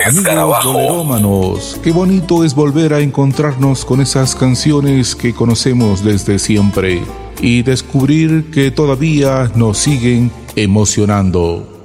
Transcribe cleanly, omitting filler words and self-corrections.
Amigos bolerómanos, qué bonito es volver a encontrarnos con esas canciones que conocemos desde siempre y descubrir que todavía nos siguen emocionando.